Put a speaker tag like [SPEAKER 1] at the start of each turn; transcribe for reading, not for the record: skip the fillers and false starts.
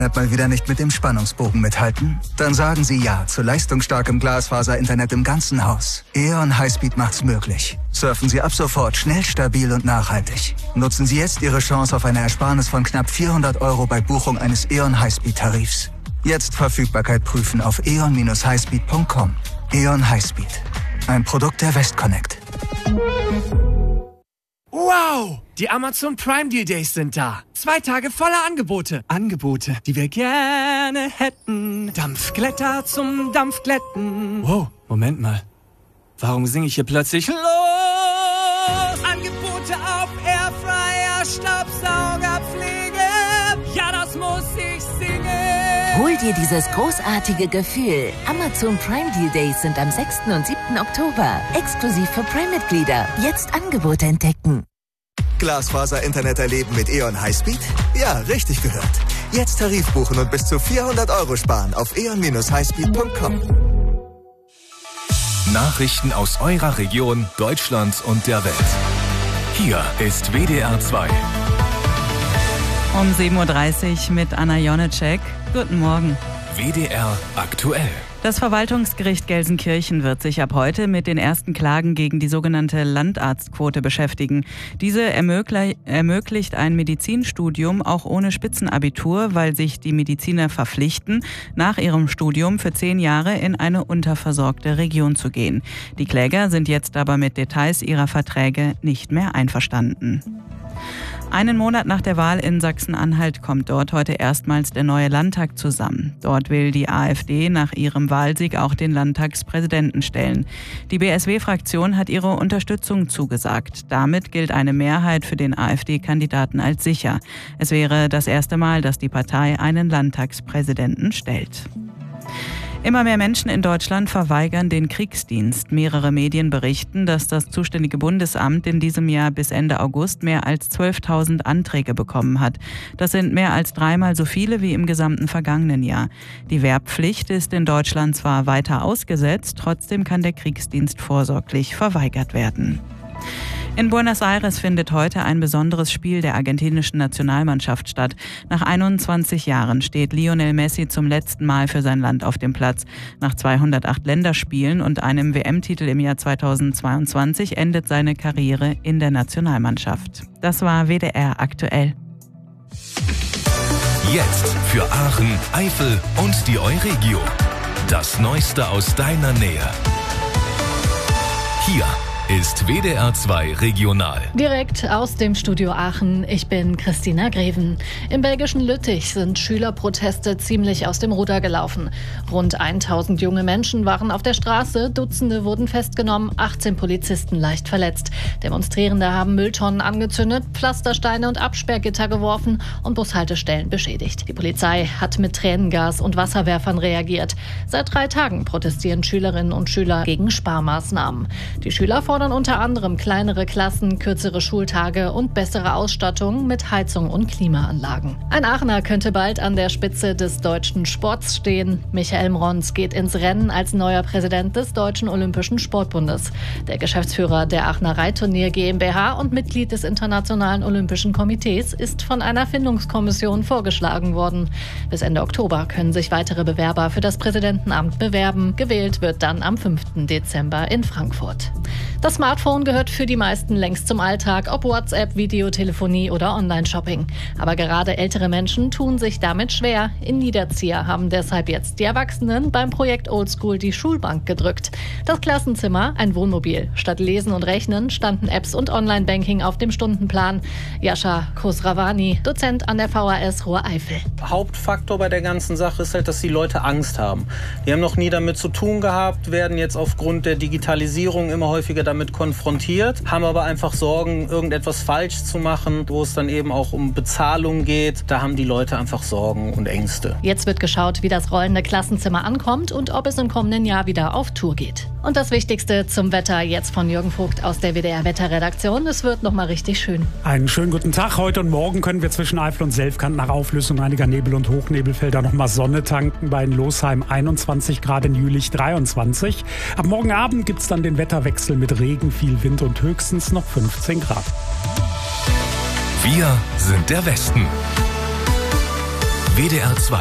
[SPEAKER 1] Mal wieder nicht mit dem Spannungsbogen mithalten? Dann sagen Sie ja zu leistungsstarkem Glasfaser-Internet im ganzen Haus. E.ON Highspeed macht's möglich. Surfen Sie ab sofort schnell, stabil und nachhaltig. Nutzen Sie jetzt Ihre Chance auf eine Ersparnis von knapp 400 € bei Buchung eines E.ON Highspeed-Tarifs. Jetzt Verfügbarkeit prüfen auf eon-highspeed.com. E.ON Highspeed. Ein Produkt der Westconnect.
[SPEAKER 2] Wow! Die Amazon Prime Deal Days sind da. 2 Tage voller Angebote. Angebote, die wir gerne hätten. Dampfglätter zum Dampfglätten. Wow, Moment mal. Warum singe ich hier plötzlich los? Angebote auf Airfryer, Staubsaugerpflege. Ja, das muss ich singen.
[SPEAKER 3] Hol dir dieses großartige Gefühl. Amazon Prime Deal Days sind am 6. und 7. Oktober. Exklusiv für Prime-Mitglieder. Jetzt Angebote entdecken.
[SPEAKER 1] Glasfaser-Internet erleben mit E.ON Highspeed? Ja, richtig gehört. Jetzt Tarif buchen und bis zu 400 € sparen auf eon-highspeed.com.
[SPEAKER 4] Nachrichten aus eurer Region, Deutschland und der Welt. Hier ist WDR 2.
[SPEAKER 5] Um 7.30 Uhr mit Anna Jonecek. Guten Morgen.
[SPEAKER 4] WDR aktuell.
[SPEAKER 5] Das Verwaltungsgericht Gelsenkirchen wird sich ab heute mit den ersten Klagen gegen die sogenannte Landarztquote beschäftigen. Diese ermöglicht ein Medizinstudium auch ohne Spitzenabitur, weil sich die Mediziner verpflichten, nach ihrem Studium für 10 Jahre in eine unterversorgte Region zu gehen. Die Kläger sind jetzt aber mit Details ihrer Verträge nicht mehr einverstanden. Einen Monat nach der Wahl in Sachsen-Anhalt kommt dort heute erstmals der neue Landtag zusammen. Dort will die AfD nach ihrem Wahlsieg auch den Landtagspräsidenten stellen. Die BSW-Fraktion hat ihre Unterstützung zugesagt. Damit gilt eine Mehrheit für den AfD-Kandidaten als sicher. Es wäre das erste Mal, dass die Partei einen Landtagspräsidenten stellt. Immer mehr Menschen in Deutschland verweigern den Kriegsdienst. Mehrere Medien berichten, dass das zuständige Bundesamt in diesem Jahr bis Ende August mehr als 12.000 Anträge bekommen hat. Das sind mehr als 3-mal so viele wie im gesamten vergangenen Jahr. Die Wehrpflicht ist in Deutschland zwar weiter ausgesetzt, trotzdem kann der Kriegsdienst vorsorglich verweigert werden. In Buenos Aires findet heute ein besonderes Spiel der argentinischen Nationalmannschaft statt. Nach 21 Jahren steht Lionel Messi zum letzten Mal für sein Land auf dem Platz. Nach 208 Länderspielen und einem WM-Titel im Jahr 2022 endet seine Karriere in der Nationalmannschaft. Das war WDR aktuell.
[SPEAKER 4] Jetzt für Aachen, Eifel und die Euregio. Das Neueste aus deiner Nähe. Hier ist WDR 2 Regional.
[SPEAKER 6] Direkt aus dem Studio Aachen. Ich bin Christina Greven. Im belgischen Lüttich sind Schülerproteste ziemlich aus dem Ruder gelaufen. Rund 1000 junge Menschen waren auf der Straße, Dutzende wurden festgenommen, 18 Polizisten leicht verletzt. Demonstrierende haben Mülltonnen angezündet, Pflastersteine und Absperrgitter geworfen und Bushaltestellen beschädigt. Die Polizei hat mit Tränengas und Wasserwerfern reagiert. Seit 3 Tagen protestieren Schülerinnen und Schüler gegen Sparmaßnahmen. Die Schüler fordern unter anderem kleinere Klassen, kürzere Schultage und bessere Ausstattung mit Heizung und Klimaanlagen. Ein Aachener könnte bald an der Spitze des deutschen Sports stehen. Michael Mrons geht ins Rennen als neuer Präsident des Deutschen Olympischen Sportbundes. Der Geschäftsführer der Aachener Reitturnier GmbH und Mitglied des Internationalen Olympischen Komitees ist von einer Findungskommission vorgeschlagen worden. Bis Ende Oktober können sich weitere Bewerber für das Präsidentenamt bewerben. Gewählt wird dann am 5. Dezember in Frankfurt. Das Smartphone gehört für die meisten längst zum Alltag, ob WhatsApp, Videotelefonie oder Online-Shopping. Aber gerade ältere Menschen tun sich damit schwer. In Niederzieher haben deshalb jetzt die Erwachsenen beim Projekt Oldschool die Schulbank gedrückt. Das Klassenzimmer, ein Wohnmobil. Statt Lesen und Rechnen standen Apps und Online-Banking auf dem Stundenplan. Jascha Khosravani, Dozent an der VHS Ruhr-Eifel.
[SPEAKER 7] Hauptfaktor bei der ganzen Sache ist halt, dass die Leute Angst haben. Die haben noch nie damit zu tun gehabt, werden jetzt aufgrund der Digitalisierung immer häufiger damit konfrontiert, haben aber einfach Sorgen, irgendetwas falsch zu machen, wo es dann eben auch um Bezahlung geht. Da haben die Leute einfach Sorgen und Ängste.
[SPEAKER 6] Jetzt wird geschaut, wie das rollende Klassenzimmer ankommt und ob es im kommenden Jahr wieder auf Tour geht. Und das Wichtigste zum Wetter jetzt von Jürgen Vogt aus der WDR-Wetterredaktion. Es wird noch mal richtig schön.
[SPEAKER 8] Einen schönen guten Tag. Heute und morgen können wir zwischen Eifel und Selfkant nach Auflösung einiger Nebel- und Hochnebelfelder noch mal Sonne tanken. Bei Losheim 21 Grad, in Jülich 23. Ab morgen Abend gibt es dann den Wetterwechsel mit Regen, viel Wind und höchstens noch 15 Grad.
[SPEAKER 4] Wir sind der Westen. WDR 2